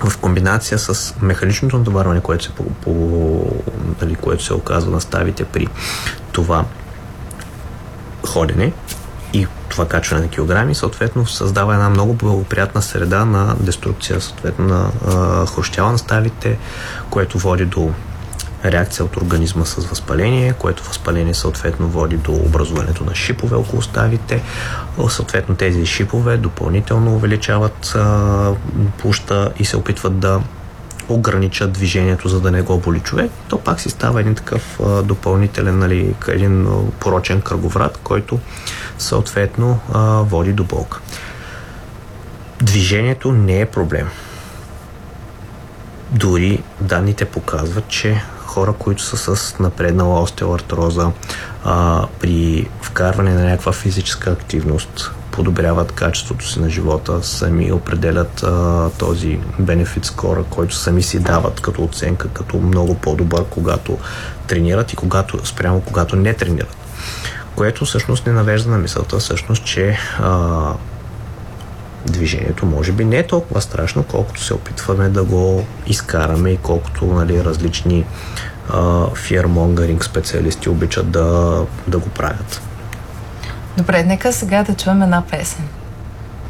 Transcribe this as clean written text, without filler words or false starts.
в комбинация с механичното натоварване, което което се оказва на ставите при това ходене и това качване на килограми, съответно създава една много благоприятна среда на деструкция, съответно на хрущяла на ставите, което води до реакция от организма с възпаление, което възпаление съответно води до образуването на шипове около ставите. Съответно тези шипове допълнително увеличават пуща и се опитват да ограничат движението, за да не го боли човек. То пак си става един такъв допълнителен, един порочен кръговрат, който съответно води до болка. Движението не е проблем. Дори данните показват, че хора, които са с напреднала остеоартроза, при вкарване на някаква физическа активност, подобряват качеството си на живота, сами определят този benefit score, който сами си дават като оценка, като много по-добър, когато тренират и когато не тренират. Което всъщност не навежда на мисълта, всъщност, че движението може би не е толкова страшно, колкото се опитваме да го изкараме и колкото различни fear-mongering специалисти обичат да го правят. Добре, нека сега да чуем една песен.